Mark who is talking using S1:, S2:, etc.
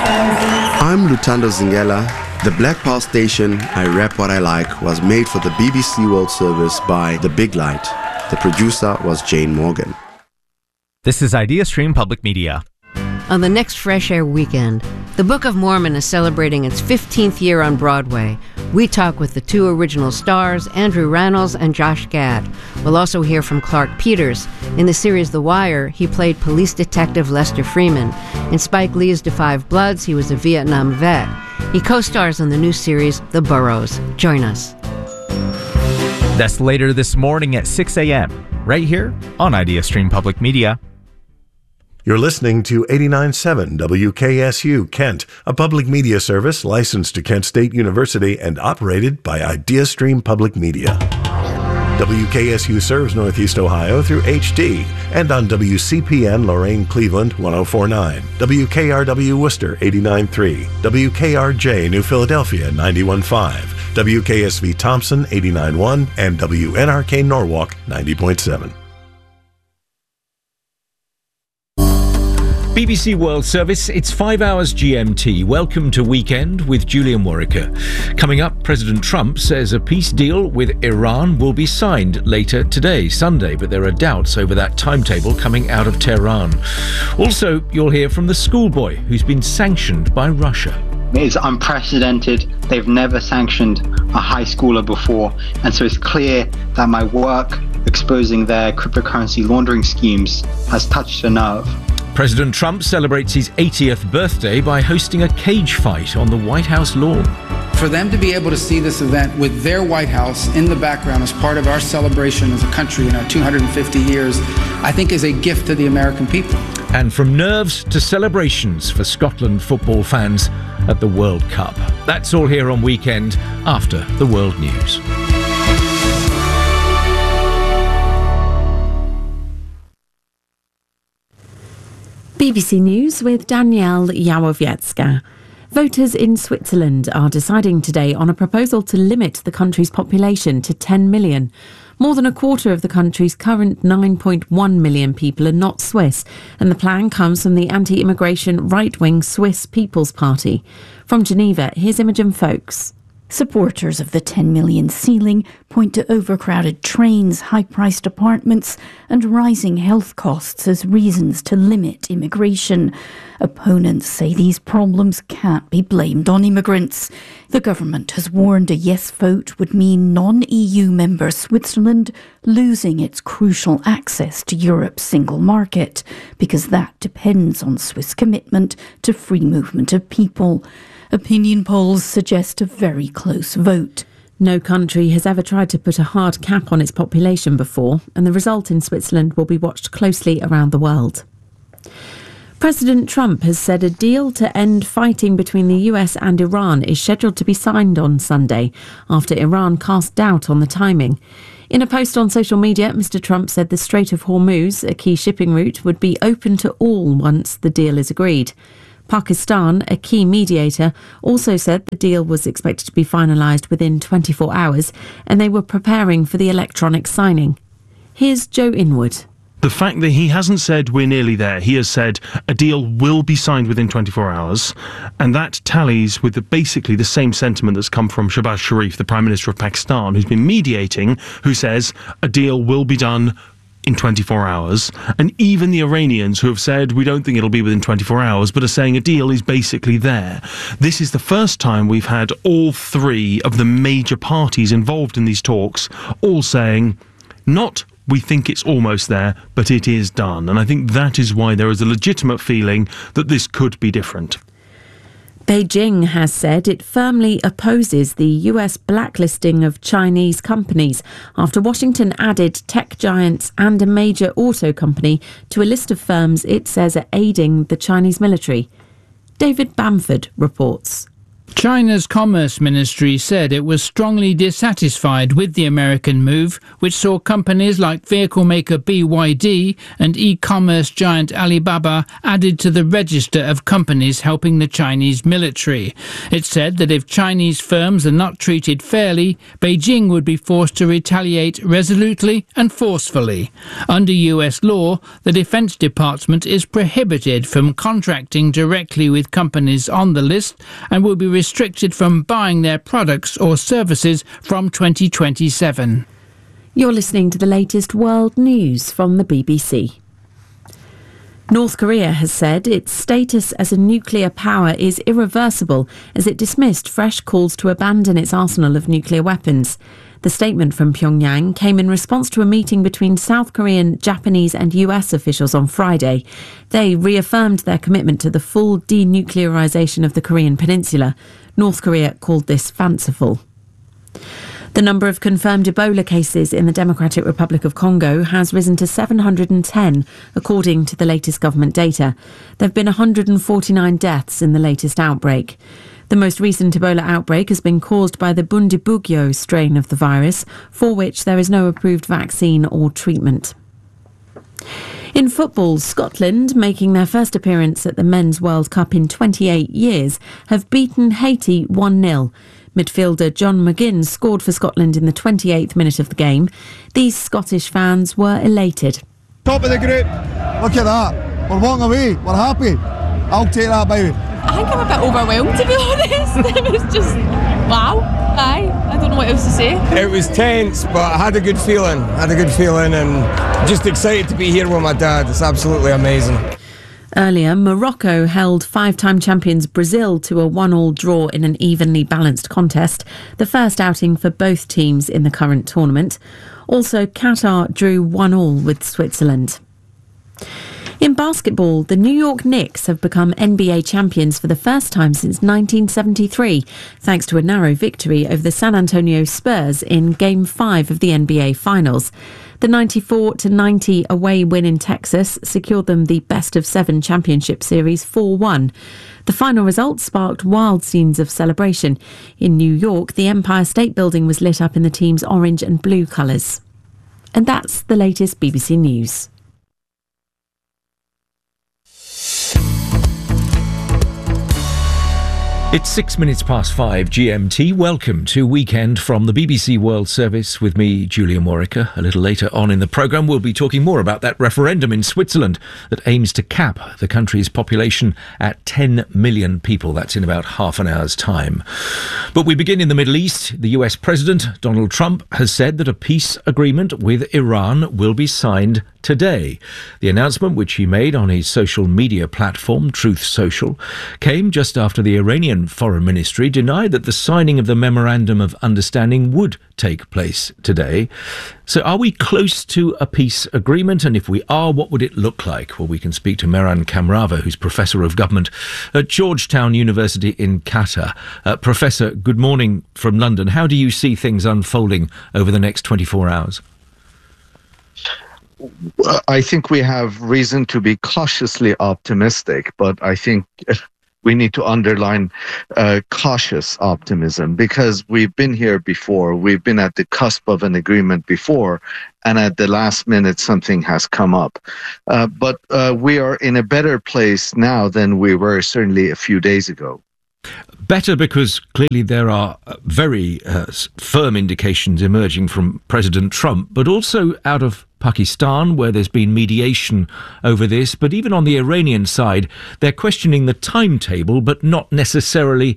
S1: I'm Lutando Zingela. The Black Pearl station, I Rap What I Like, was made for the BBC World Service by The Big Light. The producer was Jane Morgan.
S2: This is IdeaStream Public Media.
S3: On the next Fresh Air weekend, the Book of Mormon is celebrating its 15th year on Broadway. We talk with the two original stars, Andrew Rannells and Josh Gad. We'll also hear from Clark Peters. In the series The Wire, he played police detective Lester Freeman. In Spike Lee's Da 5 Bloods, he was a Vietnam vet. He co-stars in the new series The Burrows. Join us.
S2: That's later this morning at 6 a.m., right here on IdeaStream Public Media.
S4: You're listening to 89.7 WKSU Kent, a public media service licensed to Kent State University and operated by IdeaStream Public Media. WKSU serves Northeast Ohio through HD and on WCPN Lorain Cleveland 104.9, WKRW Worcester 89.3, WKRJ New Philadelphia 91.5, WKSV Thompson 89.1, and WNRK Norwalk 90.7.
S5: BBC World Service, it's 5 hours GMT. Welcome to Weekend with Julian Warwicker. Coming up, President Trump says a peace deal with Iran will be signed later today, Sunday, but there are doubts over that timetable coming out of Tehran. Also, you'll hear from the schoolboy who's been sanctioned by Russia.
S6: It's unprecedented. They've never sanctioned a high schooler before, and so it's clear that my work exposing their cryptocurrency laundering schemes has touched a nerve.
S5: President Trump celebrates his 80th birthday by hosting a cage fight on the White House lawn.
S7: For them to be able to see this event with their White House in the background as part of our celebration as a country in our 250 years, I think is a gift to the American people.
S5: And from nerves to celebrations for Scotland football fans at the World Cup. That's all here on Weekend after the World News.
S8: BBC News with Danielle Jałowiecka. Voters in Switzerland are deciding today on a proposal to limit the country's population to 10 million. More than a quarter of the country's current 9.1 million people are not Swiss, and the plan comes from the anti-immigration right-wing Swiss People's Party. From Geneva, here's Imogen Folks.
S9: Supporters of the 10 million ceiling point to overcrowded trains, high-priced apartments and rising health costs as reasons to limit immigration. Opponents say these problems can't be blamed on immigrants. The government has warned a yes vote would mean non-EU member Switzerland losing its crucial access to Europe's single market, because that depends on Swiss commitment to free movement of people. Opinion polls suggest a very close vote.
S8: No country has ever tried to put a hard cap on its population before, and the result in Switzerland will be watched closely around the world. President Trump has said a deal to end fighting between the US and Iran is scheduled to be signed on Sunday, after Iran cast doubt on the timing. In a post on social media, Mr. Trump said the Strait of Hormuz, a key shipping route, would be open to all once the deal is agreed. Pakistan, a key mediator, also said the deal was expected to be finalised within 24 hours and they were preparing for the electronic signing. Here's Joe Inwood.
S10: The fact that he hasn't said we're nearly there, he has said a deal will be signed within 24 hours, and that tallies with basically the same sentiment that's come from Shehbaz Sharif, the Prime Minister of Pakistan, who's been mediating, who says a deal will be done in 24 hours, and even the Iranians, who have said we don't think it'll be within 24 hours, but are saying a deal is basically there. This is the first time we've had all three of the major parties involved in these talks all saying, not we think it's almost there, but it is done. And I think that is why there is a legitimate feeling that this could be different.
S8: Beijing has said it firmly opposes the US blacklisting of Chinese companies after Washington added tech giants and a major auto company to a list of firms it says are aiding the Chinese military. David Bamford reports.
S11: China's Commerce Ministry said it was strongly dissatisfied with the American move, which saw companies like vehicle maker BYD and e-commerce giant Alibaba added to the register of companies helping the Chinese military. It said that if Chinese firms are not treated fairly, Beijing would be forced to retaliate resolutely and forcefully. Under US law, the Defense Department is prohibited from contracting directly with companies on the list and will be restricted from buying their products or services from 2027.
S8: You're listening to the latest world news from the BBC. North Korea has said its status as a nuclear power is irreversible as it dismissed fresh calls to abandon its arsenal of nuclear weapons. The statement from Pyongyang came in response to a meeting between South Korean, Japanese and US officials on Friday. They reaffirmed their commitment to the full denuclearization of the Korean peninsula. North Korea called this fanciful. The number of confirmed Ebola cases in the Democratic Republic of Congo has risen to 710, according to the latest government data. There have been 149 deaths in the latest outbreak. The most recent Ebola outbreak has been caused by the Bundibugyo strain of the virus, for which there is no approved vaccine or treatment. In football, Scotland, making their first appearance at the Men's World Cup in 28 years, have beaten Haiti 1-0. Midfielder John McGinn scored for Scotland in the 28th minute of the game. These Scottish fans were elated.
S12: Top of the group. Look at that. We're walking away. We're happy. I'll take that, baby.
S13: I think I'm a bit overwhelmed, to be honest. It was just, wow. I don't know what else to say.
S14: It was tense, but I had a good feeling. And just excited to be here with my dad. It's absolutely amazing.
S8: Earlier, Morocco held five-time champions Brazil to a 1-1 draw in an evenly balanced contest, the first outing for both teams in the current tournament. Also, Qatar drew 1-1 with Switzerland. In basketball, the New York Knicks have become NBA champions for the first time since 1973, thanks to a narrow victory over the San Antonio Spurs in Game 5 of the NBA Finals. The 94-90 away win in Texas secured them the best-of-7 championship series 4-1. The final result sparked wild scenes of celebration. In New York, the Empire State Building was lit up in the team's orange and blue colours. And that's the latest BBC News.
S5: It's 5 GMT. Welcome to Weekend from the BBC World Service with me, Julian Warwicker. A little later on in the programme, we'll be talking more about that referendum in Switzerland that aims to cap the country's population at 10 million people. That's in about half an hour's time. But we begin in the Middle East. The US President, Donald Trump, has said that a peace agreement with Iran will be signed today. The announcement, which he made on his social media platform, Truth Social, came just after the Iranian Foreign Ministry denied that the signing of the Memorandum of Understanding would take place today. So are we close to a peace agreement? And if we are, what would it look like? Well, we can speak to Mehran Kamrava, who's Professor of Government at Georgetown University in Qatar. Professor, good morning from London. How do you see things unfolding over the next 24 hours?
S15: I think we have reason to be cautiously optimistic, but I think we need to underline cautious optimism because we've been here before. We've been at the cusp of an agreement before, and at the last minute something has come up. But we are in a better place now than we were certainly a few days ago.
S5: Better because clearly there are very firm indications emerging from President Trump, but also out of Pakistan, where there's been mediation over this. But even on the Iranian side, they're questioning the timetable, but not necessarily